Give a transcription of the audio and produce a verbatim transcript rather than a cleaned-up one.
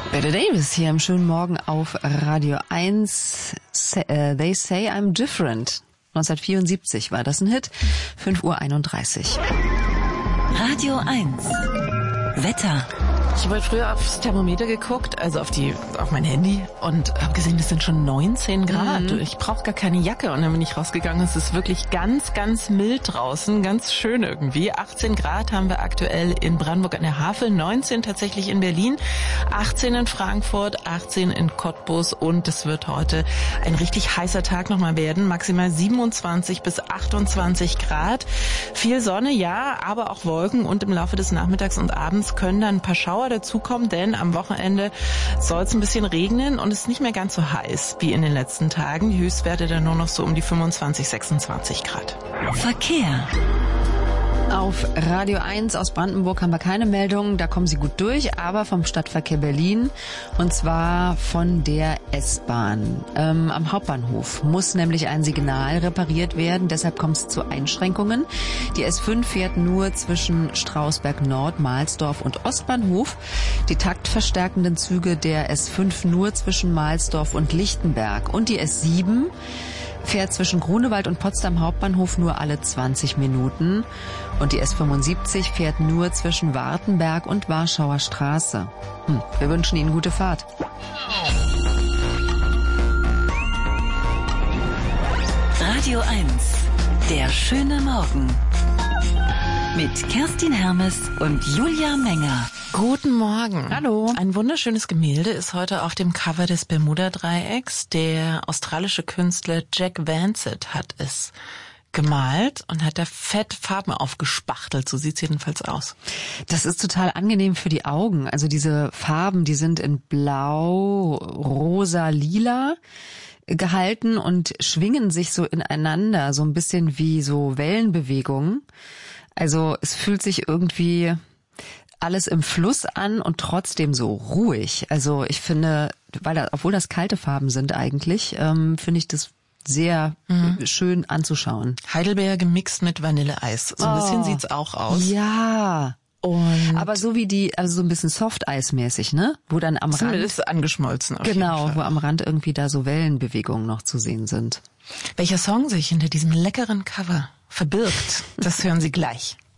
Bette Davis hier am schönen Morgen auf Radio eins. They Say I'm Different. neunzehnhundertvierundsiebzig war das ein Hit. fünf Uhr einunddreißig. Radio eins. Wetter. Ich habe früher aufs Thermometer geguckt, also auf die, auf mein Handy und habe gesehen, das sind schon neunzehn Grad. Mhm. Ich brauche gar keine Jacke und dann bin ich rausgegangen. Es ist wirklich ganz, ganz mild draußen, ganz schön irgendwie. achtzehn Grad haben wir aktuell in Brandenburg an der Havel, neunzehn tatsächlich in Berlin, achtzehn in Frankfurt, achtzehn in Cottbus und es wird heute ein richtig heißer Tag nochmal werden. Maximal siebenundzwanzig bis achtundzwanzig Grad. Viel Sonne, ja, aber auch Wolken und im Laufe des Nachmittags und Abends können dann ein paar Schauer dazukommen, denn am Wochenende soll es ein bisschen regnen und es ist nicht mehr ganz so heiß wie in den letzten Tagen. Die Höchstwerte dann nur noch so um die fünfundzwanzig, sechsundzwanzig Grad. Verkehr. Auf Radio eins aus Brandenburg haben wir keine Meldungen, da kommen Sie gut durch, aber vom Stadtverkehr Berlin und zwar von der S-Bahn. Ähm, am Hauptbahnhof muss nämlich ein Signal repariert werden, deshalb kommt es zu Einschränkungen. Die S fünf fährt nur zwischen Strausberg Nord, Mahlsdorf und Ostbahnhof. Die taktverstärkenden Züge der S fünf nur zwischen Mahlsdorf und Lichtenberg und die S sieben fährt zwischen Grunewald und Potsdam Hauptbahnhof nur alle zwanzig Minuten und die S fünfundsiebzig fährt nur zwischen Wartenberg und Warschauer Straße. Hm, wir wünschen Ihnen gute Fahrt. Radio eins, der schöne Morgen. Mit Kerstin Hermes und Julia Menger. Guten Morgen. Hallo. Ein wunderschönes Gemälde ist heute auf dem Cover des Bermuda-Dreiecks. Der australische Künstler Jack Vansett hat es gemalt und hat da fett Farben aufgespachtelt. So sieht's jedenfalls aus. Das ist total angenehm für die Augen. Also diese Farben, die sind in Blau, Rosa, Lila gehalten und schwingen sich so ineinander, so ein bisschen wie so Wellenbewegungen. Also es fühlt sich irgendwie alles im Fluss an und trotzdem so ruhig. Also ich finde, weil da, obwohl das kalte Farben sind eigentlich, ähm, finde ich das sehr mhm. schön anzuschauen. Heidelbeer gemixt mit Vanilleeis. So ein oh. bisschen sieht's auch aus. Ja. Und aber so wie die, also so ein bisschen Soft-Eis-mäßig, ne? Wo dann am Rand... ist angeschmolzen auf Genau, jeden Fall. Wo am Rand irgendwie da so Wellenbewegungen noch zu sehen sind. Welcher Song sich hinter diesem leckeren Cover verbirgt, das hören Sie gleich.